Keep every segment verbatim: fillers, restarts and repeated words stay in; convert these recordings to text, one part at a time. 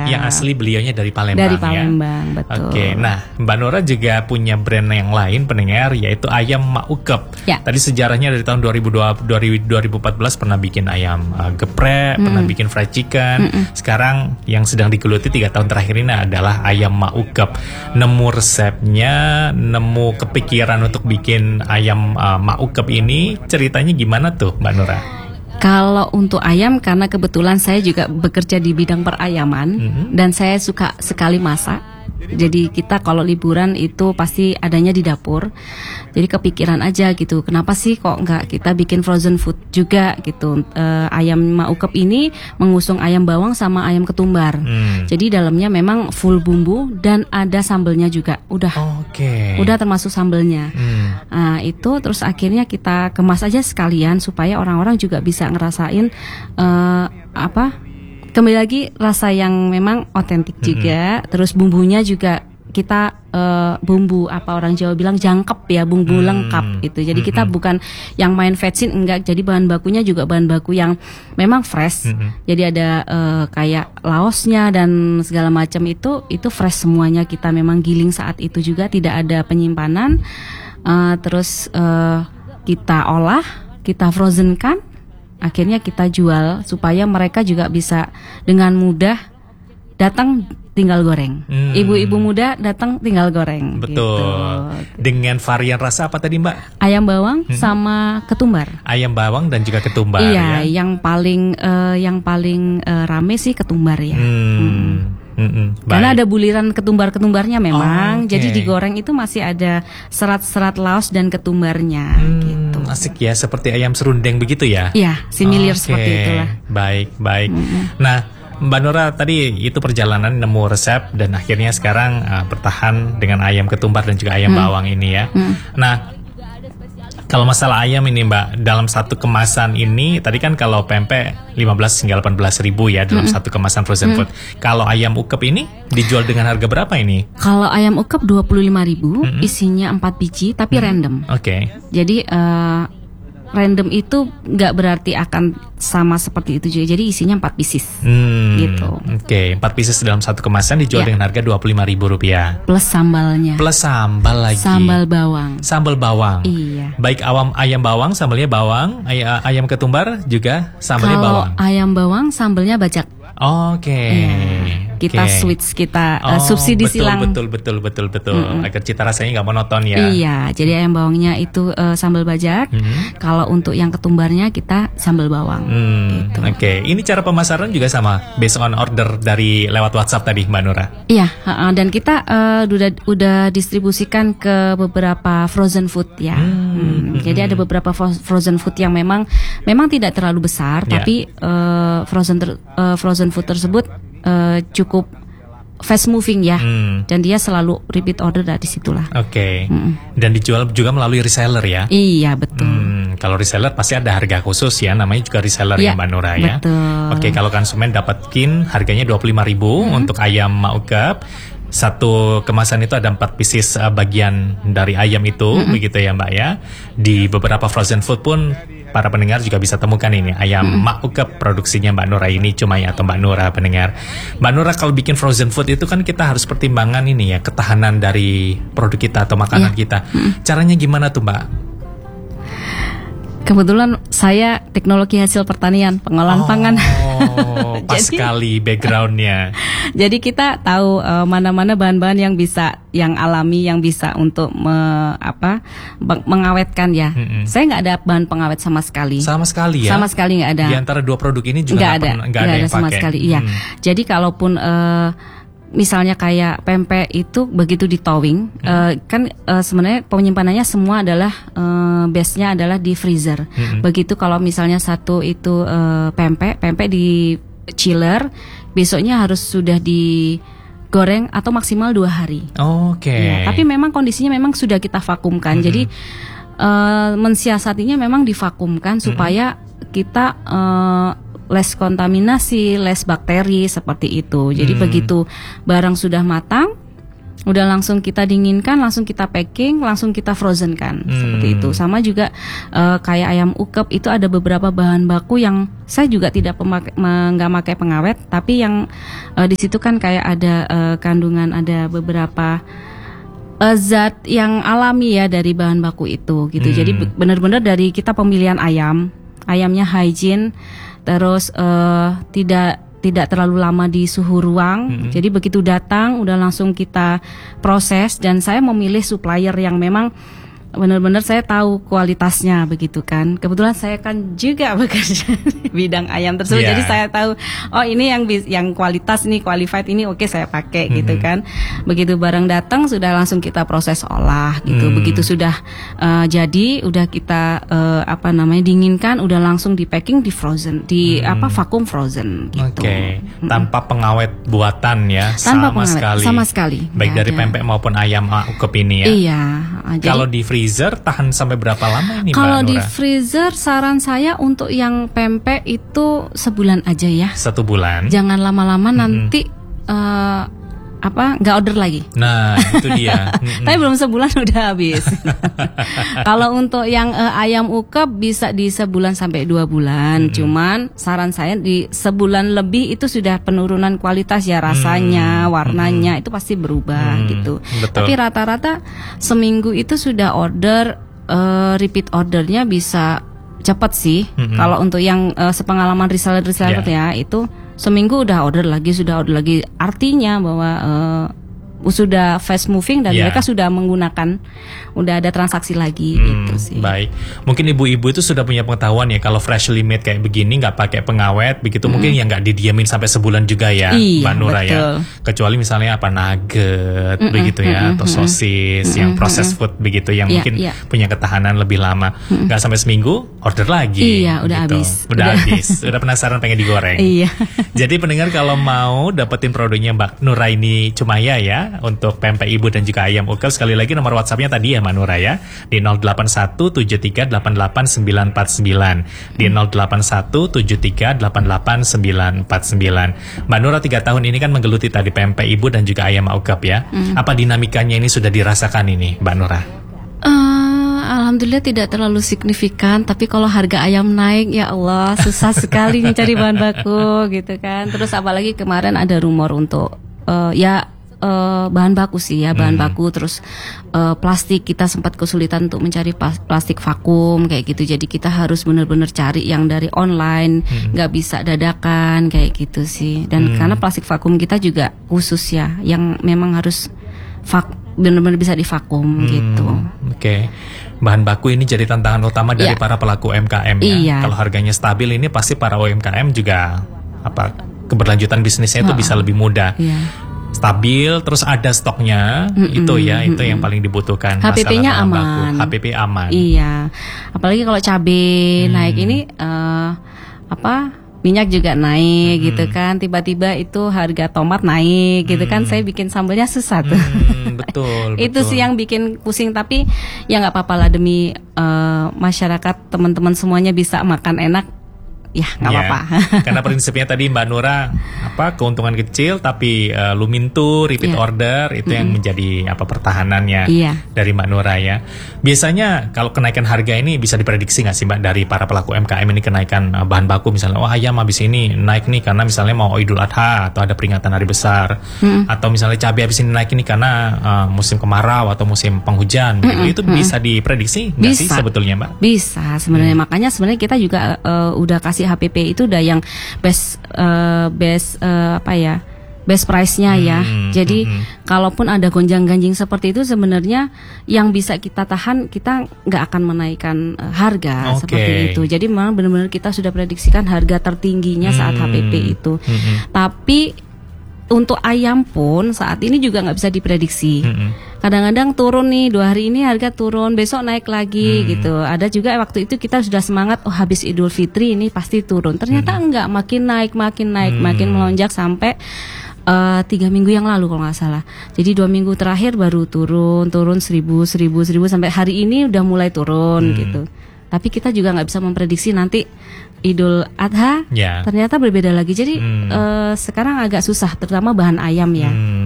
Yang asli beliaunya dari Palembang. Dari Palembang, ya? Betul. Oke, nah Mbak Nora juga punya brand yang lain pendengar, yaitu ayam Mak Ukep. Ya. Tadi sejarahnya dari tahun dua ribu dua, dua ribu empat belas pernah bikin ayam uh, geprek, mm. pernah bikin fried chicken. Mm-mm. Sekarang yang sedang digeluti tiga tahun terakhir ini adalah ayam Mak Ukep. Nemu resepnya, nemu kepikiran untuk bikin ayam uh, Mak Ukep ini, ceritanya gimana tuh Mbak Nora? Kalau untuk ayam, karena kebetulan saya juga bekerja di bidang perayaman, mm-hmm. dan saya suka sekali masak. Jadi kita kalau liburan itu pasti adanya di dapur. Jadi kepikiran aja gitu, kenapa sih kok nggak kita bikin frozen food juga gitu. E, ayam Mak Ukep ini mengusung ayam bawang sama ayam ketumbar. Hmm. Jadi dalamnya memang full bumbu dan ada sambelnya juga. Udah, okay. udah termasuk sambelnya. Hmm. Nah itu terus akhirnya kita kemas aja sekalian supaya orang-orang juga bisa ngerasain e, apa? Kembali lagi rasa yang memang otentik juga, mm-hmm. terus bumbunya juga kita uh, bumbu apa orang Jawa bilang jangkep ya, bumbu mm-hmm. lengkap gitu. Jadi mm-hmm. kita bukan yang main vetsin, enggak. Jadi bahan bakunya juga bahan baku yang memang fresh. Mm-hmm. Jadi ada uh, kayak laosnya dan segala macam itu itu fresh semuanya. Kita memang giling saat itu juga, tidak ada penyimpanan. Uh, terus uh, kita olah, kita frozenkan. Akhirnya kita jual supaya mereka juga bisa dengan mudah datang tinggal goreng. Hmm. Ibu-ibu muda datang tinggal goreng. Betul. Gitu. Dengan varian rasa apa tadi Mbak? Ayam bawang hmm. sama ketumbar. Ayam bawang dan juga ketumbar. Iya, ya? yang paling uh, yang paling uh, rame sih ketumbar ya. Hmm. Hmm. Mm-mm, Karena ada buliran ketumbar-ketumbarnya memang, oh, okay. jadi digoreng itu masih ada serat-serat laos dan ketumbarnya. Hmm, gitu. Asik ya, seperti ayam serundeng begitu ya? Iya, similar okay. seperti itulah. Baik, baik. Mm-mm. Nah, Mbak Nora tadi itu perjalanan nemu resep dan akhirnya sekarang uh, bertahan dengan ayam ketumbar dan juga ayam mm. bawang ini ya. Mm. Nah, kalau masalah ayam ini Mbak, dalam satu kemasan ini, tadi kan kalau pempek lima belas hingga delapan belas ribu ya dalam mm-hmm. satu kemasan frozen mm-hmm. food. Kalau ayam ukep ini dijual dengan harga berapa ini? Kalau ayam ukep dua puluh lima ribu, mm-hmm. isinya empat biji tapi mm-hmm. random. Oke. Okay. Jadi uh, random itu nggak berarti akan sama seperti itu juga. Jadi isinya empat pieces. Hmm, gitu. Oke, okay. empat pieces dalam satu kemasan dijual yeah. dengan harga dua puluh lima ribu rupiah. Plus sambalnya. Plus sambal lagi. Sambal bawang. Sambal bawang. Iya. Baik awam ayam bawang, sambalnya bawang, ay- ayam ketumbar juga sambalnya Kalau bawang. Kalau ayam bawang sambalnya bajak. Oke. Okay. Yeah. Kita okay. switch, kita oh, uh, subsidi betul, silang. Betul, betul, betul, betul. Mm-hmm. Agar cita rasanya nggak monoton ya. Iya, jadi ayam bawangnya itu uh, sambal bajak. Mm-hmm. Kalau untuk yang ketumbarnya kita sambal bawang. Hmm, gitu. Oke, okay. Ini cara pemasaran juga sama, based on order dari lewat WhatsApp tadi Mbak Nora. Iya, uh, dan kita uh, udah udah distribusikan ke beberapa frozen food ya. Hmm, hmm, jadi ada beberapa frozen food yang memang memang tidak terlalu besar, yeah. tapi uh, frozen ter, uh, frozen food tersebut Uh, cukup fast moving ya, hmm. dan dia selalu repeat order dari situlah. Oke. Okay. Hmm. Dan dijual juga melalui reseller ya? Iya betul. Hmm, kalau reseller pasti ada harga khusus ya, namanya juga reseller ya, ya Mbak Nora ya. Betul. Oke, okay, kalau konsumen dapetin harganya dua puluh lima ribu hmm. untuk ayam Mak Ukep. Satu kemasan itu ada empat pieces uh, bagian dari ayam itu, mm-hmm. begitu ya Mbak ya. Di beberapa frozen food pun para pendengar juga bisa temukan ini ayam mm-hmm. Mak Ukep produksinya Mbak Nora ini cuma ya atau Mbak Nora pendengar. Mbak Nora kalau bikin frozen food itu kan kita harus pertimbangan ini ya, ketahanan dari produk kita atau makanan yeah. kita. Mm-hmm. Caranya gimana tuh Mbak? Kebetulan saya teknologi hasil pertanian, pengolahan oh, pangan. Oh, pas jadi, sekali backgroundnya. Jadi kita tahu uh, mana-mana bahan-bahan yang bisa, yang alami, yang bisa untuk me, apa, mengawetkan ya. Mm-hmm. Saya nggak ada bahan pengawet sama sekali. Sama sekali ya? Sama sekali nggak ada. Di antara dua produk ini juga nggak ada, nggak ada, ada yang sama pakai. Sekali. Iya. Hmm. Jadi kalaupun uh, misalnya kayak pempek itu begitu di towing, hmm. uh, kan uh, sebenarnya penyimpanannya semua adalah uh, base-nya adalah di freezer. Hmm. Begitu kalau misalnya satu itu uh, pempek, pempek di chiller, besoknya harus sudah digoreng atau maksimal dua hari. Oke. Okay. Ya, tapi memang kondisinya memang sudah kita vakumkan. Hmm. Jadi uh, mensiasatinya memang divakumkan supaya hmm. kita uh, less kontaminasi, less bakteri seperti itu. Jadi hmm. begitu barang sudah matang, Udah langsung kita dinginkan, langsung kita packing, langsung kita frozen kan, hmm. seperti itu. Sama juga uh, kayak ayam ukep itu ada beberapa bahan baku yang saya juga tidak pemakai, nggak pakai pengawet, tapi yang uh, di situ kan kayak ada uh, kandungan, ada beberapa uh, zat yang alami ya dari bahan baku itu gitu. Hmm. Jadi benar-benar dari kita pemilihan ayam, ayamnya hygiene, terus uh, tidak tidak terlalu lama di suhu ruang. Mm-hmm. Jadi begitu datang udah langsung kita proses, dan saya memilih supplier yang memang benar-benar saya tahu kualitasnya begitu kan. Kebetulan saya kan juga bekerja di bidang ayam tersebut, yeah. Jadi saya tahu oh ini yang yang kualitas ini qualified ini oke okay, saya pakai mm-hmm. gitu kan. Begitu barang datang sudah langsung kita proses olah gitu. Mm. Begitu sudah uh, jadi udah kita uh, apa namanya dinginkan, udah langsung di packing, di frozen, di mm. apa vakum frozen gitu. Oke. Okay. Mm-hmm. Tanpa pengawet buatan ya. Tanpa sama pengawet, sekali. Sama sekali. Baik dari ada. Pempek maupun ayam ukep ini ya. Iya. Kalau di freezer tahan sampai berapa lama ini Mbak Nura? Kalau di freezer saran saya untuk yang pempek itu sebulan aja ya. Satu bulan. Jangan lama-lama mm-hmm. nanti uh, apa nggak order lagi. Nah itu dia. Tapi belum sebulan udah habis. Kalau untuk yang uh, ayam ukep bisa di sebulan sampai dua bulan. Mm-hmm. Cuman saran saya di sebulan lebih itu sudah penurunan kualitas ya, rasanya, mm-hmm. warnanya mm-hmm. itu pasti berubah mm-hmm. gitu. Betul. Tapi rata-rata seminggu itu sudah order, uh, repeat ordernya bisa cepat sih. Mm-hmm. Kalau untuk yang uh, sepengalaman reseller-reseller yeah. ya itu seminggu udah order lagi, sudah order lagi. Artinya bahwa uh, sudah fast moving dan yeah. mereka sudah menggunakan, udah ada transaksi lagi hmm, gitu sih. Baik, mungkin ibu-ibu itu sudah punya pengetahuan ya kalau freshly made kayak begini nggak pakai pengawet, begitu hmm. mungkin yang nggak didiamin sampai sebulan juga ya, iya, Mbak Nura betul. Ya. Kecuali misalnya apa nugget mm-mm, begitu ya, mm-mm, atau sosis mm-mm, yang processed food begitu yang yeah, mungkin yeah. punya ketahanan lebih lama, mm-mm. nggak sampai seminggu order lagi. Iya, udah gitu. habis. Udah, udah habis, udah penasaran pengen digoreng. Iya. Jadi pendengar kalau mau dapetin produknya Mbak Nura ini Cumaya ya, untuk pempek ibu dan juga ayam ukep, sekali lagi nomor WhatsApp-nya tadi ya Mbak Nura ya, di nol delapan satu tujuh tiga delapan delapan sembilan empat sembilan, di nol delapan satu tujuh tiga delapan delapan sembilan empat sembilan. Mbak Nura tiga tahun ini kan menggeluti tadi pempek ibu dan juga ayam ukep ya. Mm. Apa dinamikanya ini sudah dirasakan ini Mbak Nura? Uh, Alhamdulillah tidak terlalu signifikan, tapi kalau harga ayam naik ya Allah susah sekali mencari bahan baku gitu kan. Terus apalagi kemarin ada rumor untuk uh, ya Uh, bahan baku sih ya, bahan hmm. baku, terus uh, plastik, kita sempat kesulitan untuk mencari pas- plastik vakum kayak gitu, jadi kita harus benar-benar cari yang dari online, nggak hmm. bisa dadakan kayak gitu sih. Dan hmm. karena plastik vakum kita juga khusus ya, yang memang harus vak- benar-benar bisa divakum hmm. gitu. Oke. Okay. Bahan baku ini jadi tantangan utama dari ya. para pelaku U M K M ya. Iya. Kalau harganya stabil ini pasti para U M K M juga apa keberlanjutan bisnisnya itu oh. bisa lebih mudah. Iya. Stabil, terus ada stoknya, mm-mm, itu ya, mm-mm. itu yang paling dibutuhkan. H P P-nya aman. H P P aman. Iya, apalagi kalau cabai hmm. naik ini, uh, apa minyak juga naik hmm. gitu kan. Tiba-tiba itu harga tomat naik gitu hmm. kan. Saya bikin sambelnya susah tuh. Hmm, betul. Itu betul. Sih yang bikin pusing. Tapi ya nggak apa-apa lah, demi uh, masyarakat, teman-teman semuanya bisa makan enak. Ya nggak ya, apa-apa. Karena prinsipnya tadi Mbak Nura apa keuntungan kecil tapi uh, lumintu repeat yeah. order itu mm-hmm. yang menjadi apa pertahanannya yeah. dari Mbak Nura ya. Biasanya kalau kenaikan harga ini bisa diprediksi nggak sih Mbak dari para pelaku U M K M ini, kenaikan uh, bahan baku misalnya, oh ayam habis ini naik nih karena misalnya mau Idul Adha atau ada peringatan hari besar, mm-hmm. atau misalnya cabai habis ini naik ini karena uh, musim kemarau atau musim penghujan, mm-hmm. gitu. Itu mm-hmm. bisa diprediksi nggak sih sebetulnya Mbak? Bisa sebenarnya, hmm. makanya sebenarnya kita juga uh, udah kasih H P P itu udah yang best uh, best uh, apa ya best price-nya ya. Hmm, Jadi hmm. kalaupun ada gonjang-ganjing seperti itu, sebenarnya yang bisa kita tahan, kita nggak akan menaikkan uh, harga okay. seperti itu. Jadi memang benar-benar kita sudah prediksikan harga tertingginya saat hmm. H P P itu. Hmm. Tapi untuk ayam pun saat ini juga nggak bisa diprediksi. Hmm. Kadang-kadang turun nih, dua hari ini harga turun, besok naik lagi hmm. gitu. Ada juga waktu itu kita sudah semangat, oh habis Idul Fitri ini pasti turun. Ternyata hmm. enggak, makin naik, makin naik, hmm. makin melonjak sampai uh, tiga minggu yang lalu kalau nggak salah. Jadi dua minggu terakhir baru turun, turun seribu, seribu, seribu sampai hari ini udah mulai turun hmm. gitu. Tapi kita juga nggak bisa memprediksi nanti Idul Adha yeah. ternyata berbeda lagi. Jadi hmm. uh, sekarang agak susah, terutama bahan ayam ya. Hmm.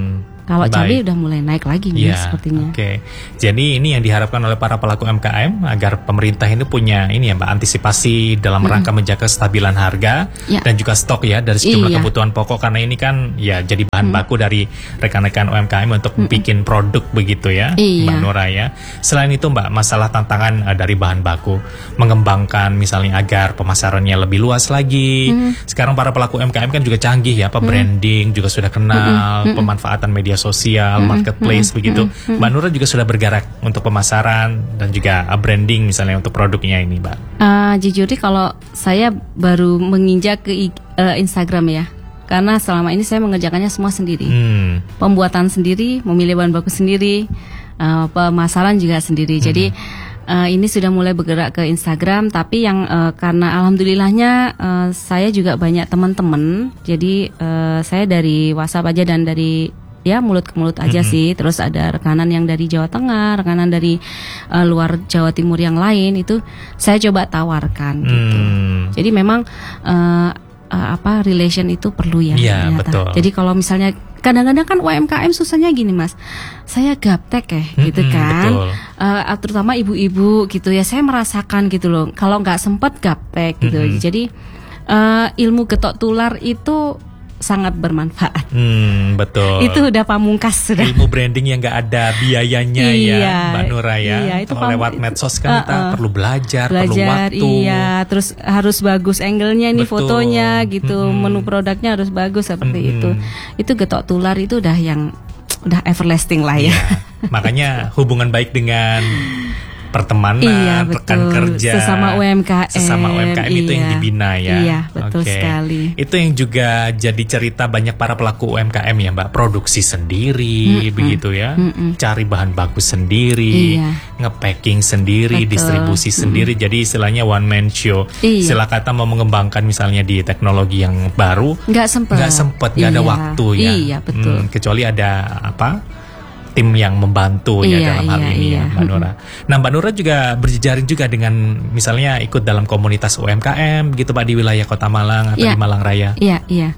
Kalau Baik. cabai udah mulai naik lagi nih Ya, sepertinya. Oke, jadi ini yang diharapkan oleh para pelaku U M K M agar pemerintah ini punya ini ya Mbak, antisipasi dalam rangka menjaga kestabilan harga Ya. dan juga stok ya dari sejumlah Iya. kebutuhan pokok, karena ini kan ya jadi bahan baku dari rekan-rekan U M K M untuk bikin produk begitu ya, Iya. Mbak Nora ya. Selain itu Mbak, masalah tantangan uh, dari bahan baku, mengembangkan misalnya agar pemasarannya lebih luas lagi. Sekarang para pelaku U M K M kan juga canggih ya, apa branding juga sudah kenal, pemanfaatan media sosial, marketplace begitu. Mbak Nora juga sudah bergerak untuk pemasaran dan juga uh, branding misalnya untuk produknya ini, Mbak. Uh, jujur nih kalau saya baru menginjak ke I- uh, Instagram ya, karena selama ini saya mengerjakannya semua sendiri, Hmm. pembuatan sendiri, memilih bahan baku sendiri, uh, pemasaran juga sendiri. Jadi uh, ini sudah mulai bergerak ke Instagram, tapi yang uh, karena alhamdulillahnya uh, saya juga banyak teman-teman, jadi uh, saya dari WhatsApp aja dan dari ya mulut ke mulut aja Mm-hmm. sih. Terus ada rekanan yang dari Jawa Tengah, rekanan dari uh, luar Jawa Timur yang lain, itu saya coba tawarkan gitu. Hmm. Jadi memang uh, uh, apa relation itu perlu ya. Iya, ternyata. betul. Jadi kalau misalnya kadang-kadang kan U M K M susahnya gini Mas, saya gaptek ya gitu Mm-mm, kan. betul. Uh, terutama ibu-ibu gitu ya, saya merasakan gitu loh. Kalau nggak sempet gaptek gitu. Mm-mm. Jadi uh, ilmu getok tular itu sangat bermanfaat. Hmm, betul. Itu udah pamungkas sudah. Ilmu branding yang nggak ada biayanya Iya, ya, Mbak Nora ya. iya, itu Kalau pam- lewat itu- medsos kan uh, kita uh. perlu belajar, perlu Belajar, waktu. iya. Terus harus bagus angle-nya nih, Betul. fotonya gitu, Mm-mm. menu produknya harus bagus seperti Mm-mm. itu. Itu getok tular itu udah yang udah everlasting lah ya. Ya, makanya hubungan baik dengan pertemanan, Iya, rekan betul. kerja, Sesama U M K M, sesama U M K M itu yang iya. dibina ya. Iya, betul Oke. sekali. Itu yang juga jadi cerita banyak para pelaku U M K M ya, Mbak. Produksi sendiri, Mm-mm. begitu ya. Mm-mm. Cari bahan baku sendiri, Iya. nge-packing sendiri, Betul. distribusi sendiri. Jadi istilahnya one man show. Iya. Istilah kata mau mengembangkan misalnya di teknologi yang baru, Nggak sempet. nggak sempet, nggak ada Iya. waktu ya. Iya, betul. Hmm, kecuali ada apa? Tim yang membantu ya Iya, dalam hal iya, ini iya. ya, Mbak Nora. Nah, Mbak Nora juga berjejaring juga dengan misalnya ikut dalam komunitas U M K M gitu Pak di wilayah Kota Malang atau Iya. di Malang Raya. Iya, iya.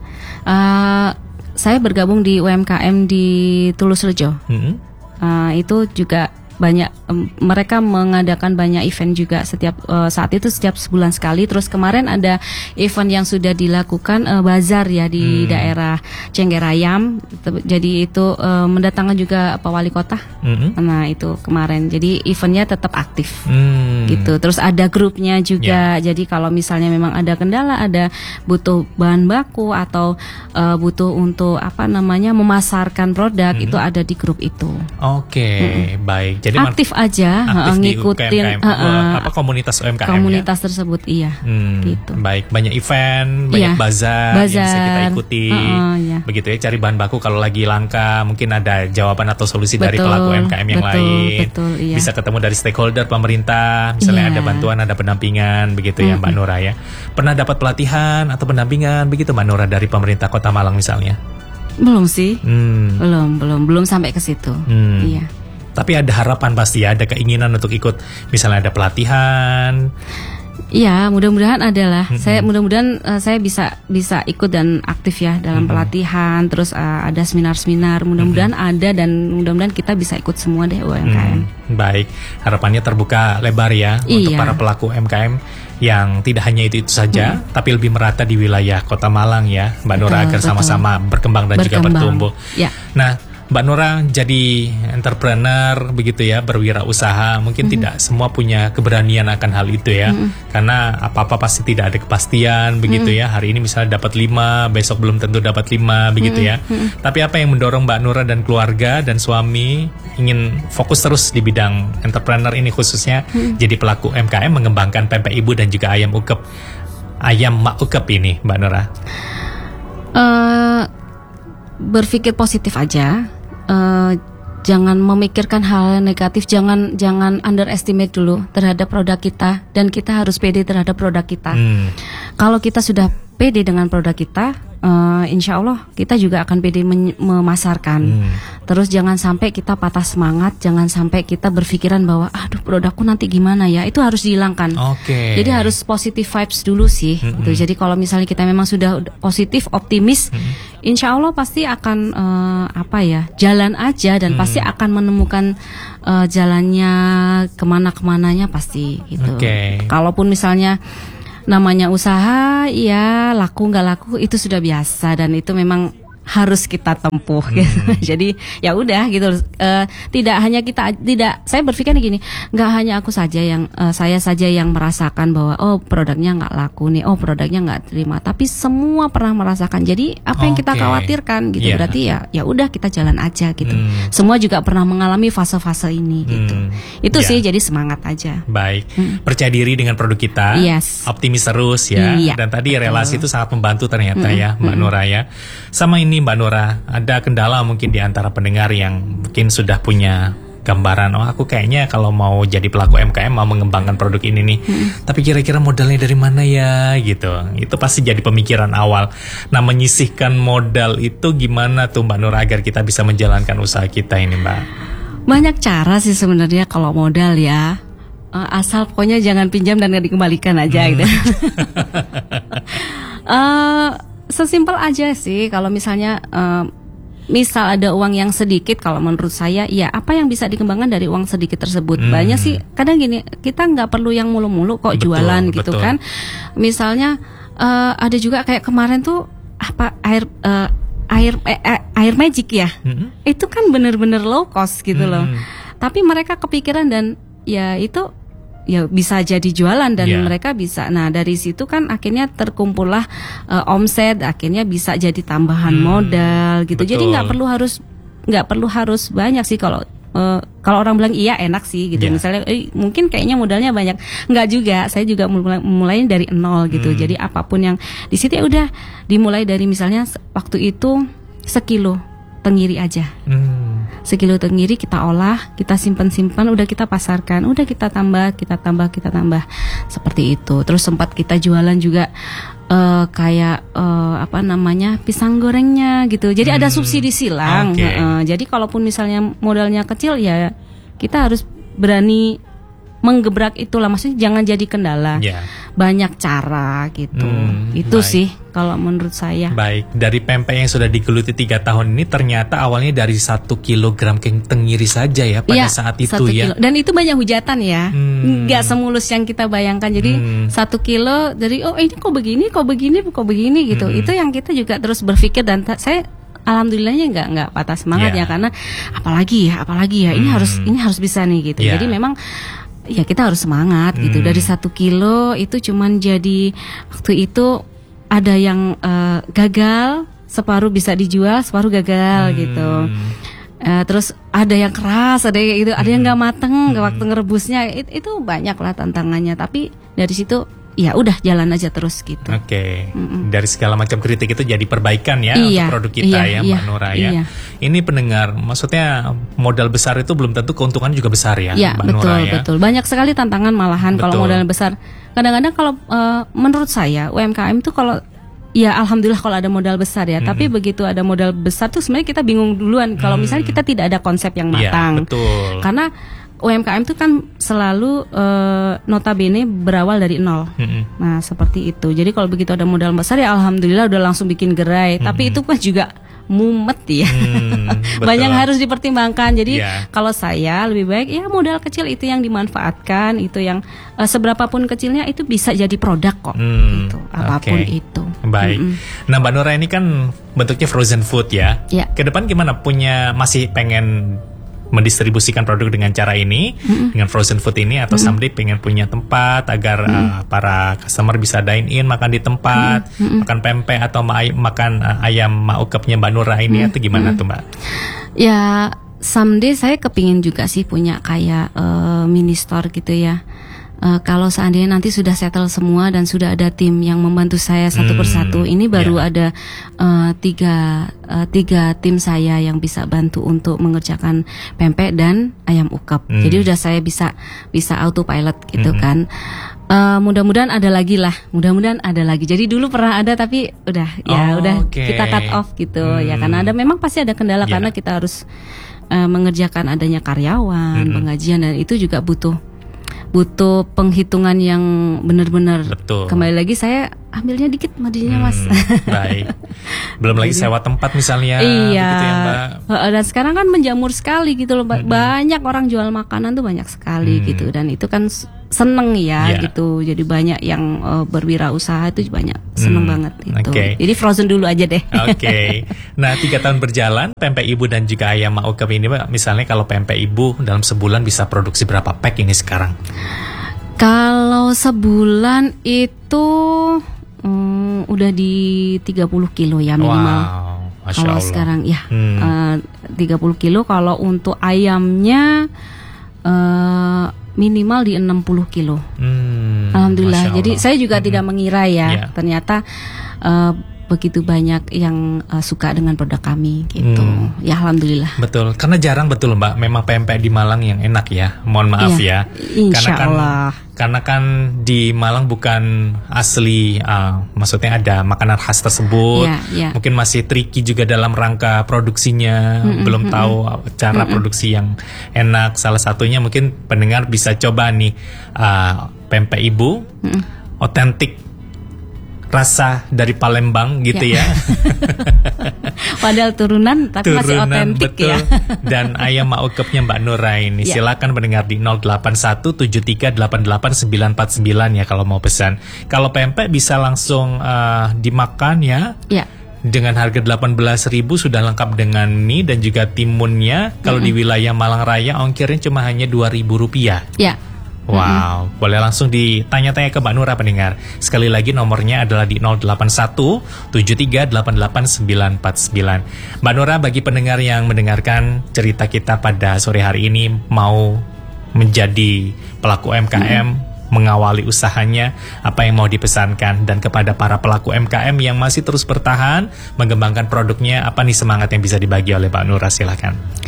Uh, saya bergabung di U M K M di Tulus Rejo. Mm-mm. Uh, itu juga banyak em, mereka mengadakan banyak event juga setiap uh, saat itu setiap sebulan sekali. Terus kemarin ada event yang sudah dilakukan uh, bazar ya di Hmm. daerah Cenggerayam. Jadi itu uh, mendatangkan juga Pak Wali Kota. Mm-hmm. Nah itu kemarin. Jadi eventnya tetap aktif. Hmm. Gitu. Terus ada grupnya juga. Ya. Jadi kalau misalnya memang ada kendala, ada butuh bahan baku atau uh, butuh untuk apa namanya memasarkan produk, Mm-hmm. itu ada di grup itu. Oke, Mm-mm. baik. Jadi aktif aja, aktif uh, di ngikutin U M K M, uh, uh, apa komunitas U M K M komunitas tersebut, iya. Hmm, Gitu. Baik, banyak event, banyak Iya. bazar, yang bisa kita Bazar. ikuti. Uh-uh, iya. Begitu ya, cari bahan baku kalau lagi langka, mungkin ada jawaban atau solusi dari Betul, pelaku U M K M yang betul, lain. betul, iya. Bisa ketemu dari stakeholder pemerintah, misalnya Iya. ada bantuan, ada pendampingan, begitu ya Mbak Mm-mm. Nora ya. Pernah dapat pelatihan atau pendampingan begitu Mbak Nora dari pemerintah Kota Malang misalnya? Belum sih, Hmm. belum, belum, belum sampai ke situ. Hmm. Iya. Tapi ada harapan pasti ya, ada keinginan untuk ikut, misalnya ada pelatihan. Iya, mudah-mudahan adalah. Mm-mm. Saya mudah-mudahan uh, saya bisa bisa ikut dan aktif ya dalam Mm-mm. pelatihan. Terus uh, ada seminar-seminar. Mudah-mudahan ada dan mudah-mudahan kita bisa ikut semua deh U M K M. Hmm, baik, harapannya terbuka lebar ya untuk Iya. para pelaku U M K M yang tidak hanya itu itu saja, Hmm. tapi lebih merata di wilayah Kota Malang ya, Mbak Nora, Betul, agar betul. sama-sama berkembang dan juga Berkembang. bertumbuh. Ya. Nah, Mbak Nora jadi entrepreneur begitu ya, berwirausaha. Mungkin Mm-hmm. tidak semua punya keberanian akan hal itu ya, karena apa-apa pasti tidak ada kepastian begitu Mm-hmm. ya. Hari ini misalnya dapat lima, besok belum tentu dapat lima begitu ya. Mm-hmm. Tapi apa yang mendorong Mbak Nora dan keluarga dan suami ingin fokus terus di bidang entrepreneur ini, khususnya Mm-hmm. jadi pelaku U M K M, mengembangkan pempek ibu dan juga ayam ukep, ayam mak ukep ini, Mbak Nora? Uh, berpikir positif aja. Uh, jangan memikirkan hal yang negatif. Jangan jangan underestimate dulu terhadap produk kita, dan kita harus pede terhadap produk kita. Hmm. Kalau kita sudah pede dengan produk kita, uh, insya Allah kita juga akan pede men- memasarkan. Hmm. Terus jangan sampai kita patah semangat, jangan sampai kita berpikiran bahwa aduh produkku nanti gimana ya, itu harus dihilangkan. Okay. Jadi harus positive vibes dulu sih. Hmm. Gitu. Jadi kalau misalnya kita memang sudah positif, optimis, hmm. insya Allah pasti akan uh, apa ya, jalan aja dan hmm. pasti akan menemukan uh, jalannya kemana-kemananya pasti. Gitu. Okay. Kalaupun misalnya namanya usaha, ya laku nggak laku itu sudah biasa dan itu memang harus kita tempuh. Hmm. Gitu. Jadi ya udah gitu. Uh, tidak hanya kita, tidak. Saya berpikir gini, nggak hanya aku saja yang uh, saya saja yang merasakan bahwa oh produknya nggak laku nih, oh produknya nggak terima. Tapi semua pernah merasakan. Jadi apa yang okay. kita khawatirkan gitu. Yeah. Berarti ya ya udah kita jalan aja gitu. Hmm. Semua juga pernah mengalami fase-fase ini gitu. Hmm. Itu yeah. sih jadi semangat aja. Baik. Hmm. Percaya diri dengan produk kita. Yes. Optimis terus ya. Yeah. Dan tadi betul. relasi itu sangat membantu ternyata hmm. ya Mbak hmm. Nora ya. Sama ini Mbak Nora, ada kendala mungkin di antara pendengar yang mungkin sudah punya gambaran, oh aku kayaknya kalau mau jadi pelaku M K M mau mengembangkan produk ini nih, hmm. tapi kira-kira modalnya dari mana ya gitu. Itu pasti jadi pemikiran awal. Nah, menyisihkan modal itu gimana tuh Mbak Nora agar kita bisa menjalankan usaha kita ini Mbak? Banyak cara sih sebenarnya kalau modal ya. Asal pokoknya jangan pinjam dan gak dikembalikan aja hmm. gitu. uh, Sesimpel aja sih kalau misalnya uh, misal ada uang yang sedikit, kalau menurut saya ya apa yang bisa dikembangkan dari uang sedikit tersebut. hmm. Banyak sih kadang gini, kita nggak perlu yang mulu-mulu kok betul, jualan gitu betul. Kan misalnya uh, ada juga kayak kemarin tuh apa air uh, air eh, eh, air magic ya, hmm. itu kan bener-bener low cost gitu hmm. loh, tapi mereka kepikiran dan ya itu ya bisa jadi jualan dan yeah. mereka bisa. Nah dari situ kan akhirnya terkumpullah uh, omset, akhirnya bisa jadi tambahan hmm, modal gitu. Betul. Jadi nggak perlu harus nggak perlu harus banyak sih kalau uh, kalau orang bilang iya enak sih gitu. Yeah. Misalnya eh, mungkin kayaknya modalnya banyak, nggak juga. Saya juga mulai mulai dari nol gitu. Hmm. Jadi apapun yang di situ ya udah dimulai dari misalnya waktu itu sekilo tenggiri aja. Hmm. Sekilo tenggiri kita olah, kita simpan-simpan, udah kita pasarkan, udah kita tambah, kita tambah, kita tambah seperti itu. Terus sempat kita jualan juga uh, kayak uh, apa namanya pisang gorengnya gitu. Jadi hmm. ada subsidi silang. Okay. Uh, jadi kalaupun misalnya modalnya kecil ya kita harus berani menggebrak itulah, maksudnya jangan jadi kendala. Yeah. Banyak cara gitu. Hmm, itu baik. Sih kalau menurut saya. Baik, dari pempek yang sudah digeluti tiga tahun ini ternyata awalnya dari satu kilogram tenggiri saja ya pada ya, saat itu ya. Kilo. Dan itu banyak hujatan ya, hmm. nggak semulus yang kita bayangkan. Jadi hmm. satu kilo dari oh ini kok begini, kok begini, kok begini gitu. Hmm. Itu yang kita juga terus berpikir dan ta- saya alhamdulillahnya nggak nggak patah semangat yeah. ya, karena apalagi ya, apalagi ya hmm. ini harus ini harus bisa nih gitu. Yeah. Jadi memang ya kita harus semangat gitu. Hmm. Dari satu kilo itu cuman jadi waktu itu ada yang uh, gagal, separuh bisa dijual, separuh gagal hmm. gitu. Uh, terus ada yang keras, ada yang gitu, hmm. ada yang nggak mateng, hmm. waktu ngerebusnya it, itu banyak lah tantangannya. Tapi dari situ ya udah jalan aja terus gitu. Oke. Okay. Dari segala macam kritik itu jadi perbaikan ya iya, untuk produk kita iya, ya Mbak iya, Nora ya. Iya. Ini pendengar, maksudnya modal besar itu belum tentu keuntungannya juga besar ya, ya Mbak betul, Nora ya. Betul, banyak sekali tantangan malahan betul. Kalau modal besar. Kadang-kadang kalau uh, menurut saya U M K M itu kalau ya alhamdulillah kalau ada modal besar ya, hmm. tapi begitu ada modal besar tuh sebenarnya kita bingung duluan kalau hmm. misalnya kita tidak ada konsep yang matang. Ya, betul. Karena U M K M itu kan selalu uh, notabene berawal dari nol. Mm-hmm. Nah seperti itu. Jadi kalau begitu ada modal besar ya alhamdulillah udah langsung bikin gerai. Mm-hmm. Tapi itu kan juga mumet ya. Mm, banyak harus dipertimbangkan. Jadi yeah. kalau saya lebih baik ya modal kecil itu yang dimanfaatkan, itu yang uh, seberapapun kecilnya itu bisa jadi produk kok. Mm, gitu. Apapun okay. itu. Baik. Mm-mm. Nah Mbak Nora ini kan bentuknya frozen food ya. Yeah. Kedepan gimana? Punya masih pengen mendistribusikan produk dengan cara ini, mm-hmm. dengan frozen food ini, atau mm-hmm. someday pengen punya tempat agar mm-hmm. uh, para customer bisa dine in, makan di tempat, mm-hmm. makan pempek atau ma- makan uh, ayam maukepnya Mbak Nora ini, mm-hmm. atau gimana mm-hmm. tuh Mbak? Ya someday saya kepingin juga sih punya kayak uh, mini store gitu ya. Uh, kalau seandainya nanti sudah settle semua dan sudah ada tim yang membantu saya satu hmm, persatu, ini baru yeah. ada uh, tiga uh, tiga tim saya yang bisa bantu untuk mengerjakan pempek dan ayam ukep. Hmm. Jadi udah saya bisa bisa autopilot gitu hmm. kan. Uh, mudah-mudahan ada lagi lah, mudah-mudahan ada lagi. Jadi dulu pernah ada tapi udah ya oh, udah okay. kita cut off gitu hmm. ya, karena ada memang pasti ada kendala yeah. karena kita harus uh, mengerjakan adanya karyawan, hmm. pengajian, dan itu juga butuh butuh penghitungan yang benar-benar. Betul. Kembali lagi saya ambilnya dikit madinya mas. Hmm, baik. Belum lagi sewa tempat misalnya. Iya. Begitu ya, Mbak. Dan sekarang kan menjamur sekali gitu loh. Hmm. Banyak orang jual makanan tuh banyak sekali hmm. gitu, dan itu kan seneng ya yeah. gitu. Jadi banyak yang uh, berwirausaha itu banyak seneng hmm. banget itu. Okay. Jadi frozen dulu aja deh. Oke. Okay. Nah tiga tahun berjalan, pempek ibu dan juga ayam maukep ini, Mbak. Misalnya kalau pempek ibu dalam sebulan bisa produksi berapa pack ini sekarang? Kalau sebulan itu hmm, udah di tiga puluh kilo ya minimal. Wow, Masya kalau Allah. Sekarang ya hmm. uh, tiga puluh kilo. Kalau untuk ayamnya uh, minimal di enam puluh kilo. Hmm, Alhamdulillah. Jadi saya juga hmm. tidak mengira ya, yeah. ternyata uh, begitu banyak yang uh, suka dengan produk kami gitu. Hmm. Ya alhamdulillah. Betul. Karena jarang betul Mbak, memang pempek di Malang yang enak ya. Mohon maaf yeah. ya. Insya karena kan Allah. karena kan di Malang bukan asli, uh, maksudnya ada makanan khas tersebut. Yeah, yeah. Mungkin masih tricky juga dalam rangka produksinya, mm-mm, belum mm-mm. tahu cara mm-mm. produksi yang enak. Salah satunya mungkin pendengar bisa coba nih uh, pempek ibu, otentik. Rasa dari Palembang gitu ya, ya. Padahal turunan tapi turunan, masih otentik ya. Dan ayam maukepnya Mbak Nura ini ya. Silakan mendengar di nol delapan satu tujuh tiga delapan delapan sembilan empat sembilan ya kalau mau pesan. Kalau pempek bisa langsung uh, dimakan ya. Ya. Dengan harga delapan belas ribu sudah lengkap dengan mie dan juga timunnya. Kalau mm-hmm. di wilayah Malang Raya ongkirnya cuma hanya dua ribu rupiah. Ya. Wow, mm-hmm. boleh langsung ditanya-tanya ke Mbak Nura pendengar. Sekali lagi nomornya adalah di nol delapan satu tujuh tiga delapan delapan sembilan empat sembilan. Mbak Nura, bagi pendengar yang mendengarkan cerita kita pada sore hari ini, mau menjadi pelaku U M K M, mm-hmm. mengawali usahanya, apa yang mau dipesankan? Dan kepada para pelaku U M K M yang masih terus bertahan mengembangkan produknya, apa nih semangat yang bisa dibagi oleh Mbak Nura? Silakan.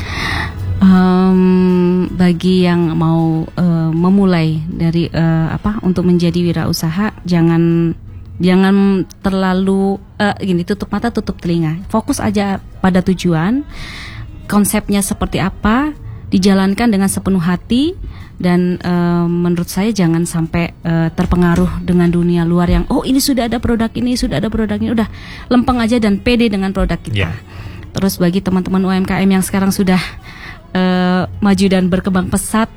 Um, bagi yang mau uh, memulai dari uh, apa untuk menjadi wirausaha, jangan jangan terlalu uh, gini tutup mata tutup telinga, fokus aja pada tujuan, konsepnya seperti apa, dijalankan dengan sepenuh hati. Dan uh, menurut saya jangan sampai uh, terpengaruh dengan dunia luar yang oh ini sudah ada produk ini, sudah ada produk ini, udah lempeng aja dan pede dengan produk kita. Yeah. Terus bagi teman-teman U M K M yang sekarang sudah Uh, maju dan berkembang pesat,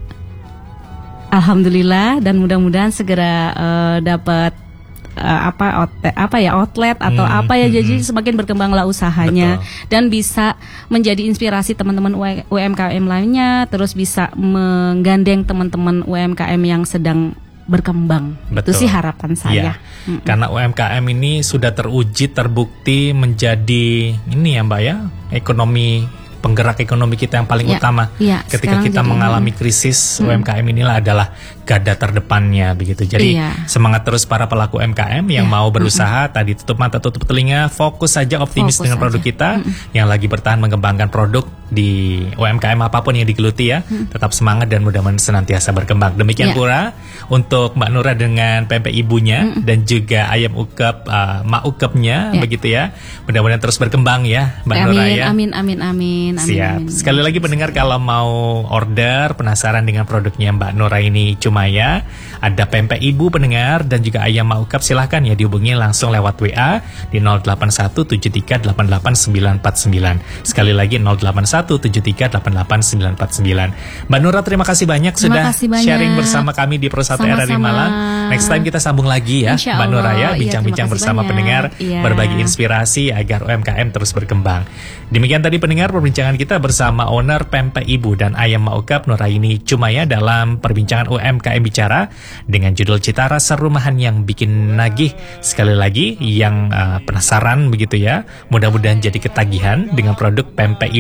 alhamdulillah, dan mudah-mudahan segera uh, dapat uh, apa out, apa ya outlet atau hmm, apa ya hmm, jadi semakin berkembanglah usahanya. Betul. Dan bisa menjadi inspirasi teman-teman U M K M lainnya, terus bisa menggandeng teman-teman U M K M yang sedang berkembang. Betul. Itu sih harapan saya. Ya. Mm-mm. Karena U M K M ini sudah teruji, terbukti menjadi ini ya Mbak ya, ekonomi, penggerak ekonomi kita yang paling ya, utama. Ya, ketika kita mengalami ini. krisis, hmm. U M K M inilah adalah garda terdepannya begitu. Jadi ya. semangat terus para pelaku U M K M yang ya. mau berusaha, hmm. tadi tutup mata tutup telinga, fokus saja, optimis fokus dengan produk aja. kita, hmm. yang lagi bertahan mengembangkan produk di U M K M apapun yang digeluti ya. Hmm. Tetap semangat dan mudah-mudahan senantiasa berkembang. Demikian ya. pula untuk Mbak Nura dengan pempek ibunya hmm. dan juga ayam ukep, uh, mak ukepnya ya. begitu ya. Mudah-mudahan terus berkembang ya Mbak amin, Nura ya. Amin amin amin. Siap. Sekali lagi pendengar, kalau mau order, penasaran dengan produknya Mbak Nura ini Cumaya, ada pempek ibu pendengar dan juga ayam maukep, silahkan ya dihubungi langsung lewat W A di nol delapan satu tujuh tiga delapan delapan sembilan empat sembilan. Sekali lagi nol delapan satu tujuh tiga delapan delapan sembilan empat sembilan. Mbak Nura, terima kasih banyak terima sudah kasih banyak. sharing bersama kami di Pro satu R R I Malang. Next time kita sambung lagi ya Mbak Nura ya, bincang-bincang iya, bersama banyak. pendengar, iya. berbagi inspirasi agar U M K M terus berkembang. Demikian tadi pendengar perbincangan kita bersama owner pempek ibu dan ayam maukep Nuraini Cumaya dalam perbincangan U M K M Bicara dengan judul Cita Rasa Rumahan yang Bikin Nagih. Sekali lagi yang uh, penasaran begitu ya, mudah-mudahan jadi ketagihan dengan produk pempek ibu dan juga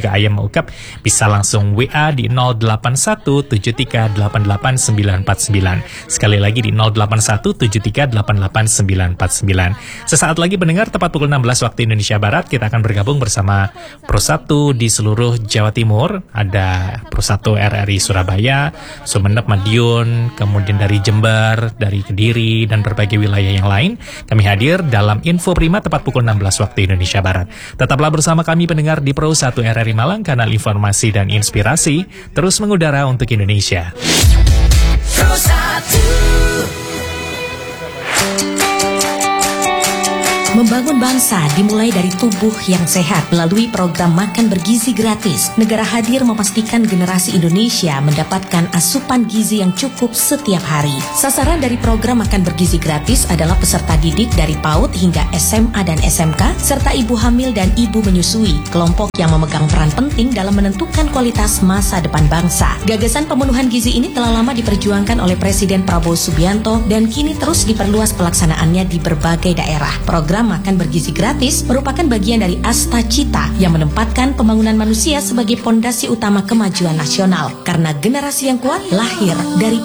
juga ayam maukap, bisa langsung W A di nol delapan satu tujuh tiga delapan delapan sembilan empat sembilan. Sekali lagi di nol delapan satu tujuh tiga delapan delapan sembilan empat sembilan. Sesaat lagi pendengar, tepat pukul enam belas waktu Indonesia Barat, kita akan bergabung bersama Prosatu di seluruh Jawa Timur. Ada Prosatu R R I Surabaya, Sumeneb, Madiun, kemudian dari Jember, dari Kediri, dan berbagai wilayah yang lain. Kami hadir dalam Info Prima tepat pukul enam belas waktu Indonesia Barat. Tetaplah bersama kami pendengar di Prosatu R R I Malang, kanal informasi dan inspirasi, terus mengudara untuk Indonesia. Membangun bangsa dimulai dari tubuh yang sehat melalui program makan bergizi gratis. Negara hadir memastikan generasi Indonesia mendapatkan asupan gizi yang cukup setiap hari. Sasaran dari program makan bergizi gratis adalah peserta didik dari PAUD hingga S M A dan S M K, serta ibu hamil dan ibu menyusui, kelompok yang memegang peran penting dalam menentukan kualitas masa depan bangsa. Gagasan pemenuhan gizi ini telah lama diperjuangkan oleh Presiden Prabowo Subianto dan kini terus diperluas pelaksanaannya di berbagai daerah. Program makan bergizi gratis merupakan bagian dari Asta Cita yang menempatkan pembangunan manusia sebagai pondasi utama kemajuan nasional. Karena generasi yang kuat lahir dari